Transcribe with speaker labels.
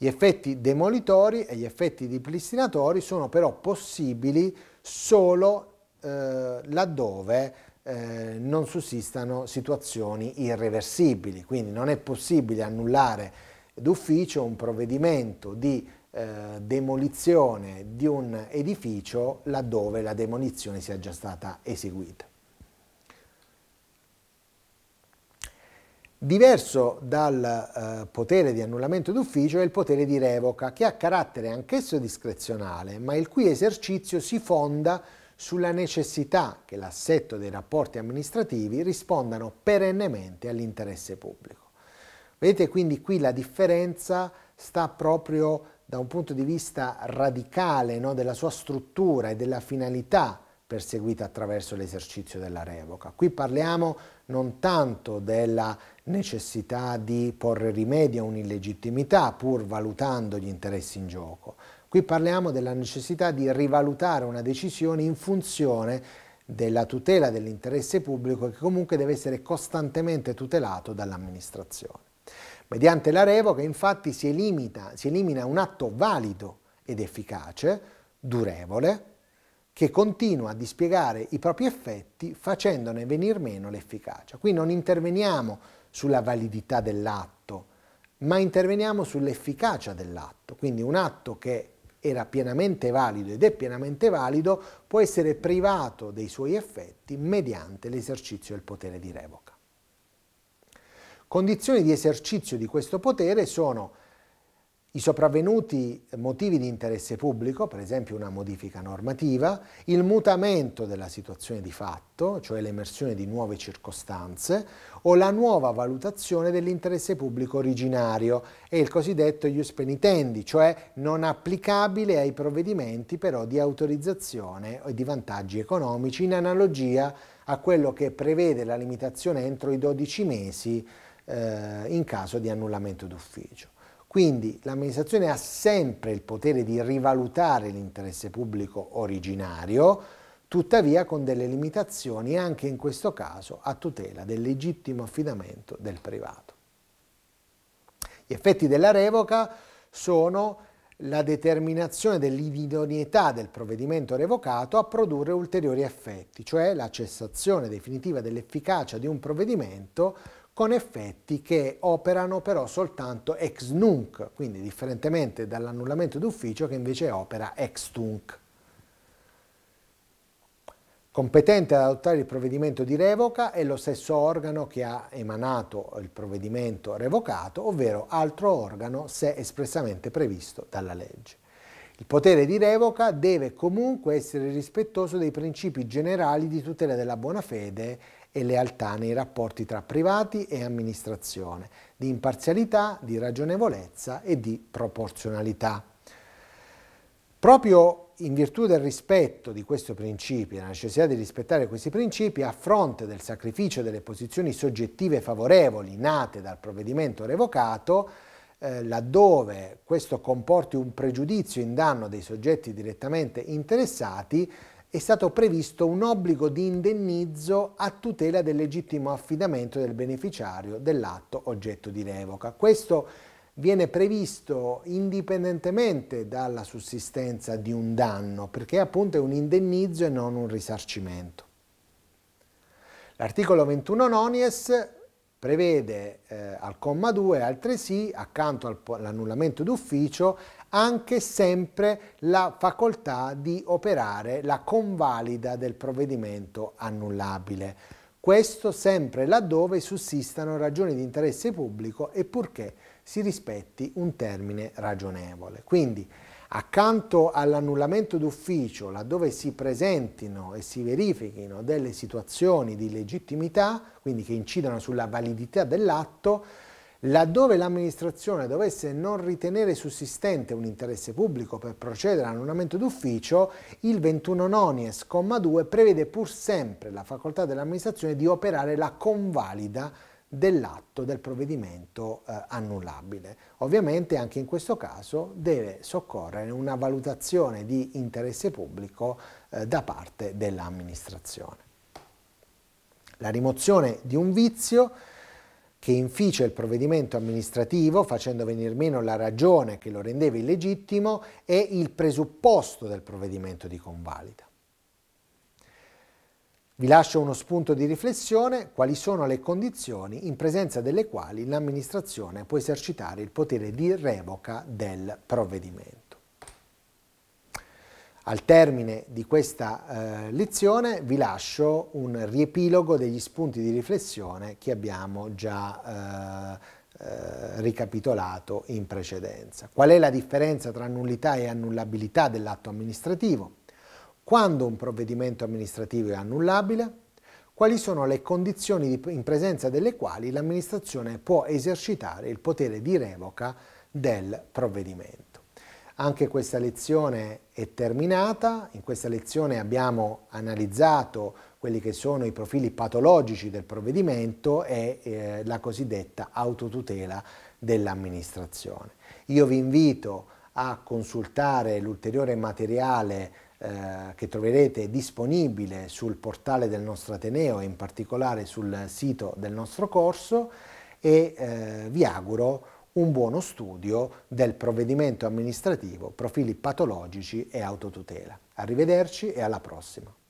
Speaker 1: Gli effetti demolitori e gli effetti ripristinatori sono però possibili solo laddove non sussistano situazioni irreversibili, quindi non è possibile annullare d'ufficio un provvedimento di demolizione di un edificio laddove la demolizione sia già stata eseguita. Diverso dal potere di annullamento d'ufficio è il potere di revoca, che ha carattere anch'esso discrezionale, ma il cui esercizio si fonda sulla necessità che l'assetto dei rapporti amministrativi rispondano perennemente all'interesse pubblico. Vedete quindi qui la differenza sta proprio da un punto di vista radicale, no, della sua struttura e della finalità perseguita attraverso l'esercizio della revoca. Qui parliamo non tanto della necessità di porre rimedio a un'illegittimità pur valutando gli interessi in gioco. Qui parliamo della necessità di rivalutare una decisione in funzione della tutela dell'interesse pubblico che comunque deve essere costantemente tutelato dall'amministrazione. Mediante la revoca infatti si elimina un atto valido ed efficace, durevole, che continua a dispiegare i propri effetti facendone venir meno l'efficacia. Qui non interveniamo sulla validità dell'atto, ma interveniamo sull'efficacia dell'atto. Quindi un atto che era pienamente valido ed è pienamente valido può essere privato dei suoi effetti mediante l'esercizio del potere di revoca. Condizioni di esercizio di questo potere sono i sopravvenuti motivi di interesse pubblico, per esempio una modifica normativa, il mutamento della situazione di fatto, cioè l'emersione di nuove circostanze, o la nuova valutazione dell'interesse pubblico originario e il cosiddetto ius penitendi, cioè non applicabile ai provvedimenti però di autorizzazione o di vantaggi economici, in analogia a quello che prevede la limitazione entro i 12 mesi in caso di annullamento d'ufficio. Quindi l'amministrazione ha sempre il potere di rivalutare l'interesse pubblico originario, tuttavia con delle limitazioni anche in questo caso a tutela del legittimo affidamento del privato. Gli effetti della revoca sono la determinazione dell'idoneità del provvedimento revocato a produrre ulteriori effetti, cioè la cessazione definitiva dell'efficacia di un provvedimento con effetti che operano però soltanto ex nunc, quindi differentemente dall'annullamento d'ufficio che invece opera ex tunc. Competente ad adottare il provvedimento di revoca è lo stesso organo che ha emanato il provvedimento revocato, ovvero altro organo se espressamente previsto dalla legge. Il potere di revoca deve comunque essere rispettoso dei principi generali di tutela della buona fede e lealtà nei rapporti tra privati e amministrazione, di imparzialità, di ragionevolezza e di proporzionalità. Proprio in virtù del rispetto di questi principi, la necessità di rispettare questi principi, a fronte del sacrificio delle posizioni soggettive favorevoli nate dal provvedimento revocato, laddove questo comporti un pregiudizio in danno dei soggetti direttamente interessati, è stato previsto un obbligo di indennizzo a tutela del legittimo affidamento del beneficiario dell'atto oggetto di revoca. Questo viene previsto indipendentemente dalla sussistenza di un danno, perché appunto è un indennizzo e non un risarcimento. L'articolo 21 nonies prevede al comma 2 altresì, accanto all'annullamento d'ufficio, anche sempre la facoltà di operare la convalida del provvedimento annullabile. Questo sempre laddove sussistano ragioni di interesse pubblico e purché si rispetti un termine ragionevole. Quindi, accanto all'annullamento d'ufficio, laddove si presentino e si verifichino delle situazioni di legittimità, quindi che incidano sulla validità dell'atto, laddove l'amministrazione dovesse non ritenere sussistente un interesse pubblico per procedere all'annullamento d'ufficio, il 21 nonies, comma 2, prevede pur sempre la facoltà dell'amministrazione di operare la convalida dell'atto del provvedimento annullabile. Ovviamente anche in questo caso deve soccorrere una valutazione di interesse pubblico da parte dell'amministrazione. La rimozione di un vizio che inficia il provvedimento amministrativo facendo venir meno la ragione che lo rendeva illegittimo e il presupposto del provvedimento di convalida. Vi lascio uno spunto di riflessione: quali sono le condizioni in presenza delle quali l'amministrazione può esercitare il potere di revoca del provvedimento. Al termine di questa lezione vi lascio un riepilogo degli spunti di riflessione che abbiamo già ricapitolato in precedenza. Qual è la differenza tra nullità e annullabilità dell'atto amministrativo? Quando un provvedimento amministrativo è annullabile? Quali sono le condizioni in presenza delle quali l'amministrazione può esercitare il potere di revoca del provvedimento? Anche questa lezione è terminata. In questa lezione abbiamo analizzato quelli che sono i profili patologici del provvedimento e la cosiddetta autotutela dell'amministrazione. Io vi invito a consultare l'ulteriore materiale che troverete disponibile sul portale del nostro Ateneo e in particolare sul sito del nostro corso e vi auguro un buono studio del provvedimento amministrativo, profili patologici e autotutela. Arrivederci e alla prossima.